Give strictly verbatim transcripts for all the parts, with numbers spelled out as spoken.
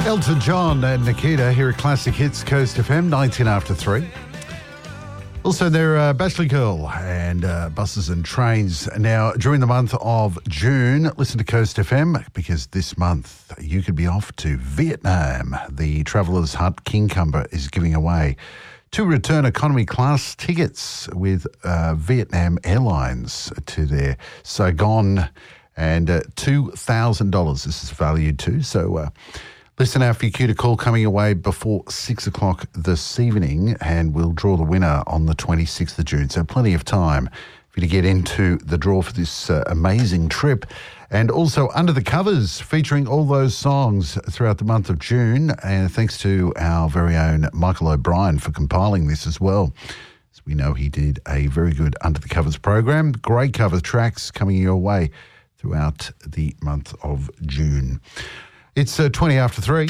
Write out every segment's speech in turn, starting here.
Elton John and Nikita here at Classic Hits Coast F M, nineteen after three. Also, they're uh, Bachelor Girl and uh, Buses and Trains. Now, during the month of June, listen to Coast F M because this month you could be off to Vietnam. The Travellers Hut King Cumber is giving away two return economy class tickets with uh, Vietnam Airlines to their Saigon, and uh, two thousand dollars this is valued to. So, uh, listen out for your cue to call coming away before six o'clock this evening, and we'll draw the winner on the twenty-sixth of June. So plenty of time for you to get into the draw for this uh, amazing trip. And also Under the Covers, featuring all those songs throughout the month of June. And thanks to our very own Michael O'Brien for compiling this as well. As we know, he did a very good Under the Covers program. Great cover tracks coming your way throughout the month of June. It's uh, twenty after three.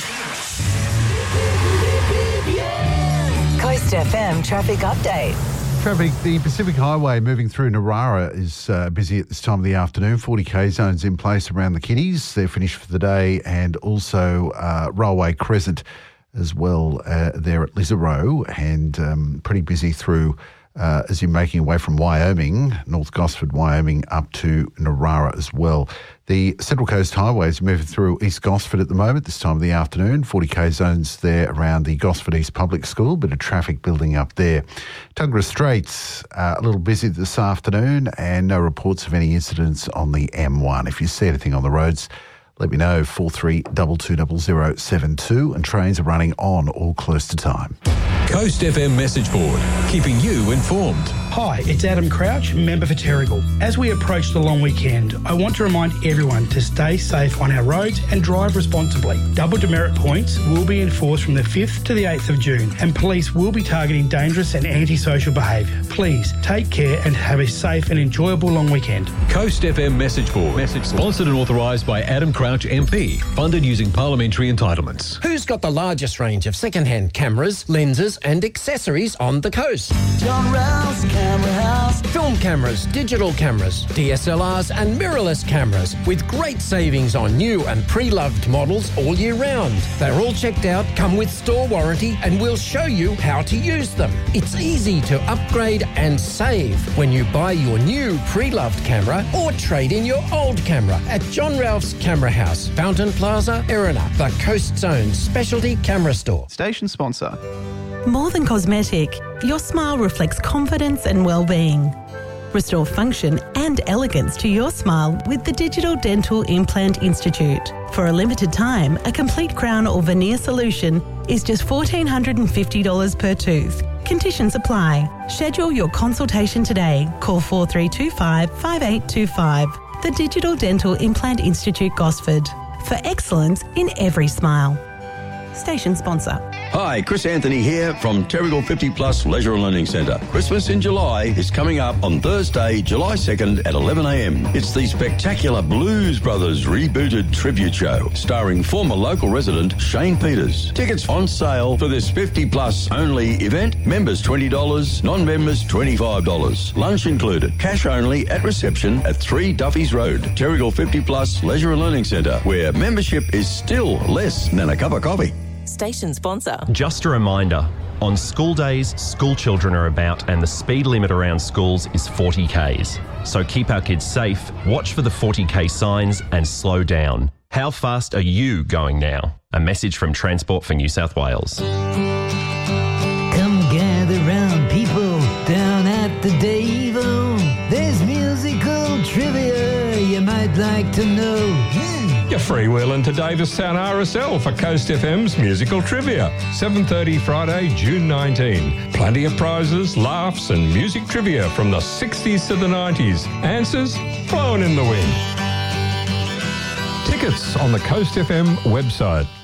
Coast F M traffic update. Traffic, the Pacific Highway moving through Narara is uh, busy at this time of the afternoon. forty K zones in place around the Kiddies. They're finished for the day, and also uh, Railway Crescent as well uh, there at Lisarow, and um, pretty busy through Uh, as you're making your way from Wyoming, North Gosford, Wyoming, up to Narara as well. The Central Coast Highway is moving through East Gosford at the moment, this time of the afternoon. forty K zones there around the Gosford East Public School, bit of traffic building up there. Tuggerah Straits, uh, a little busy this afternoon, and no reports of any incidents on the M one. If you see anything on the roads, let me know, four three two two zero zero seven two, and trains are running on or close to time. Coast F M message board, keeping you informed. Hi, it's Adam Crouch, member for Terrigal. As we approach the long weekend, I want to remind everyone to stay safe on our roads and drive responsibly. Double demerit points will be enforced from the fifth to the eighth of June, and police will be targeting dangerous and antisocial behaviour. Please take care and have a safe and enjoyable long weekend. Coast F M message board, message sponsored and authorised by Adam Crouch M P, funded using parliamentary entitlements. Who's got the largest range of second-hand cameras, lenses and accessories on the coast? John Ralph's Camera House. Film cameras, digital cameras, D S L Rs and mirrorless cameras, with great savings on new and pre-loved models all year round. They're all checked out, come with store warranty, and we'll show you how to use them. It's easy to upgrade and save when you buy your new pre-loved camera or trade in your old camera at John Ralph's Camera House, Fountain Plaza, Erina, the Coast's own specialty camera store. Station sponsor. More than cosmetic, your smile reflects confidence and well-being. Restore function and elegance to your smile with the Digital Dental Implant Institute. For a limited time, a complete crown or veneer solution is just one thousand four hundred fifty dollars per tooth. Conditions apply. Schedule your consultation today. Call four three two five, five eight two five. The Digital Dental Implant Institute, Gosford. For excellence in every smile. Station sponsor. Hi, Chris Anthony here from Terrigal fifty Plus Leisure and Learning Centre. Christmas in July is coming up on Thursday, July second at eleven a m. It's the spectacular Blues Brothers rebooted tribute show starring former local resident Shane Peters. Tickets on sale for this fifty plus only event. Members twenty dollars, non-members twenty-five dollars. Lunch included. Cash only at reception at three Duffy's Road. Terrigal fifty Plus Leisure and Learning Centre, where membership is still less than a cup of coffee. Station sponsor. Just a reminder, on school days, school children are about and the speed limit around schools is forty kays. So keep our kids safe, watch for the forty k signs and slow down. How fast are you going now? A message from Transport for New South Wales. Come gather round, people, down at the Davo. There's musical trivia you might like to know. Yeah. You're freewheeling to Davistown R S L for Coast F M's musical trivia. seven thirty Friday, June nineteenth. Plenty of prizes, laughs and music trivia from the sixties to the nineties. Answers blowing in the wind. Tickets on the Coast F M website.